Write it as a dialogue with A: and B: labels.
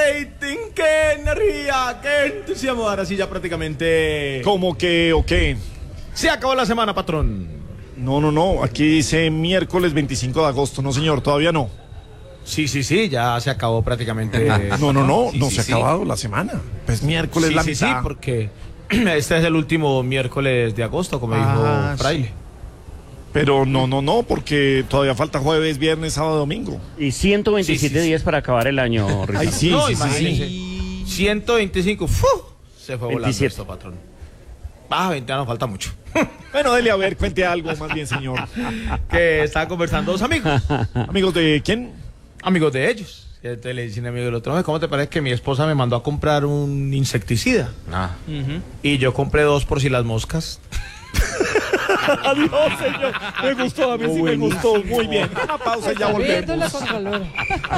A: rating, qué energía, qué entusiasmo. Ahora sí ya prácticamente...
B: ¿Cómo que o qué?
A: Se acabó la semana, patrón.
B: No, aquí dice miércoles 25 de agosto, no señor, todavía no.
A: Sí, ya se acabó prácticamente.
B: No se ha acabado la semana. Pues miércoles la mitad.
A: Sí, porque este es el último miércoles de agosto, como dijo Fraile.
B: Pero no, porque todavía falta jueves, viernes, sábado, domingo.
C: Y 127 días para acabar el año, Ricardo.
B: Ay, sí,
A: No,
B: sí.
A: imagínese. 125. Se fue volando
C: 27.
A: esto, patrón. 20 nos falta mucho.
B: Bueno, dele a ver, cuente algo más bien, señor.
A: Que estaban conversando dos amigos.
B: ¿Amigos de quién?
A: Amigos de ellos. Que te le dicen amigo del otro. ¿Cómo te parece que mi esposa me mandó a comprar un insecticida? Y yo compré 2 por si las moscas.
B: Adiós, señor. Me gustó, a mí sí me gustó. Muy bien. Una pausa y ya volvemos.
D: Viéndola con calor.